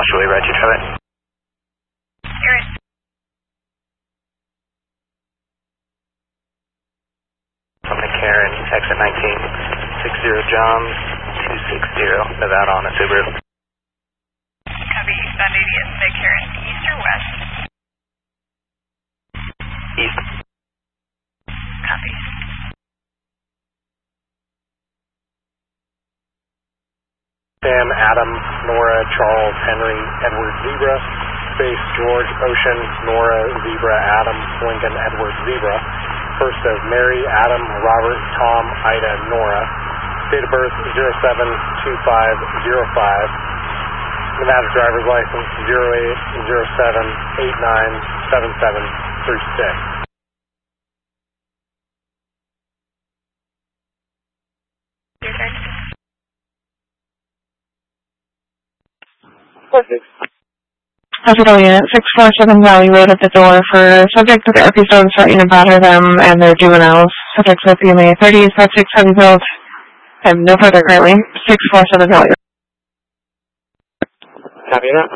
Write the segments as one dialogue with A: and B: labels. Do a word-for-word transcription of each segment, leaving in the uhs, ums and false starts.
A: Joshua, Reggie Trevor.
B: Aaron.
A: From the Karen, exit nineteen, six zero John, two six zero, Nevada on a Subaru.
B: Copy, eastbound eightieth, the Karen, east or west?
A: East.
B: Copy.
C: Sam, Adam, Nora, Charles, Henry, Edward, Zebra, Space, George, Ocean, Nora, Zebra, Adam, Lincoln, Edward, Zebra. First of Mary, Adam, Robert, Tom, Ida, Nora. Date of birth zero seven two five zero five. Nevada driver's license zero eight zero seven eight nine seven seven three six.
D: Perfect. How's it going? six four seven Valley Road at the door for subject with episode starting to batter them and their juveniles. Subject with P M A thirty five six seven build. I have no further currently. six four seven Valley Road.
C: Copy that.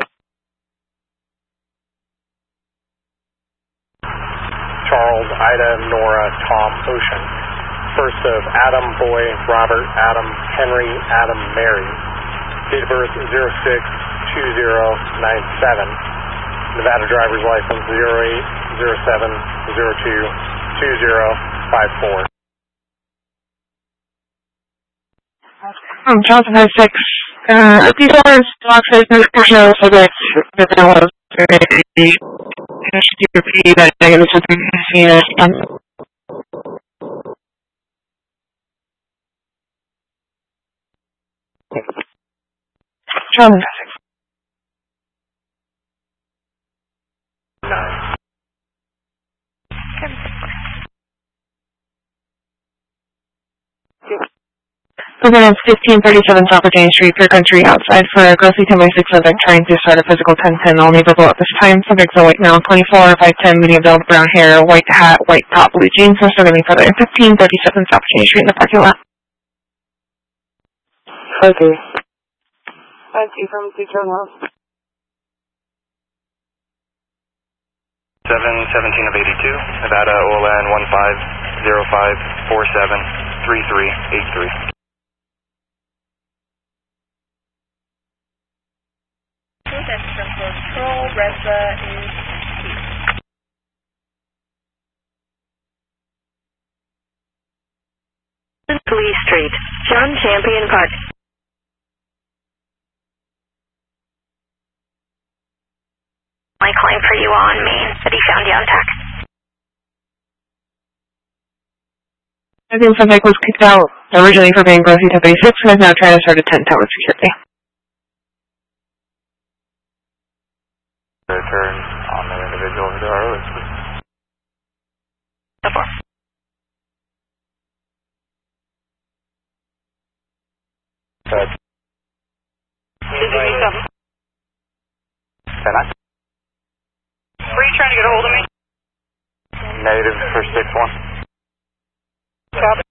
C: Charles, Ida, Nora, Tom, Ocean. First of Adam, Boy, Robert, Adam, Henry, Adam, Mary. Date of birth zero six two zero nine seven. Nevada driver's license zero eight zero seven zero two two zero five four.
D: Um, Johnson has six. Uh, these are boxes, no personal subjects, but now I was very repeat that I am something here. Johnson has six.
C: Nine.
D: Program fifteen thirty-seven South Virginia Street, Fair Country, outside for a grossly ten by six subject trying to start a physical ten ten, all neighborable at this time. Subjects are white male, twenty-four, five ten, medium build, brown hair, white hat, white top, blue jeans. No struggling further. fifteen thirty-seven South Virginia Street in the parking lot.
C: Okay.
D: I see from Citron House.
A: seven seventeen of eighty-two, Nevada O L N one five zero five four seven three three eight three.
B: That's from Control, Reza is
E: Lee Street, John Champion Park. I'm calling for you on Main, but he found you on tax.
D: I think subject was kicked out originally for being grossly ten by six and is now trying to start a ten ten with security.
A: Return on the individual to our list, please.
E: So far.
A: Good.
B: Did you need something?
A: Can I?
B: Were you trying to get a hold of me?
A: Negative for six one.
B: Copy.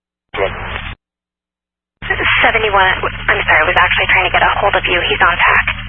E: seventy-one, I'm sorry, was actually trying to get a hold of you. He's on tax.